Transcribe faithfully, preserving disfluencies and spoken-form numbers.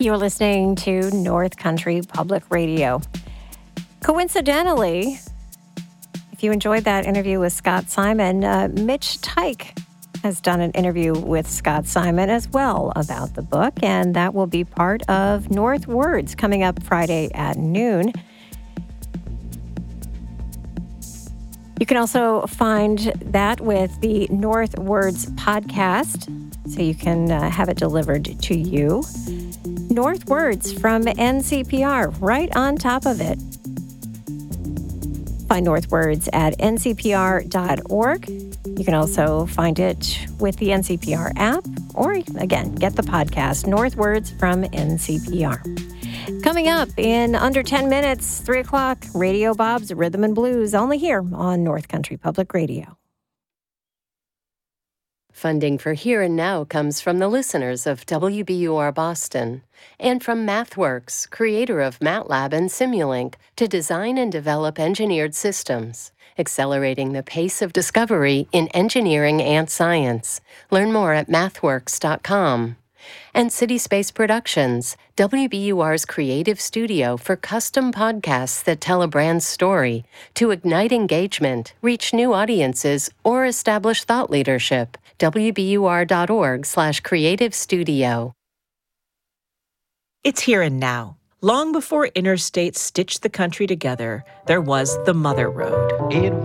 You're listening to North Country Public Radio. Coincidentally, if you enjoyed that interview with Scott Simon, uh, Mitch Teich has done an interview with Scott Simon as well about the book, and that will be part of North Words coming up Friday at noon. You can also find that with the North Words podcast, so you can uh, have it delivered to you. North Words from N C P R, right on top of it. Find North Words at N C P R dot org. You can also find it with the N C P R app, or again, get the podcast, North Words from N C P R. Coming up in under ten minutes, three o'clock, Radio Bob's Rhythm and Blues, only here on North Country Public Radio. Funding for Here and Now comes from the listeners of W B U R Boston and from MathWorks, creator of MATLAB and Simulink, to design and develop engineered systems, accelerating the pace of discovery in engineering and science. Learn more at mathworks dot com. And CitySpace Productions, W B U R's creative studio for custom podcasts that tell a brand's story to ignite engagement, reach new audiences, or establish thought leadership. W B U R dot org slash creative studio. It's here and now. Long before interstates stitched the country together, there was the Mother Road. It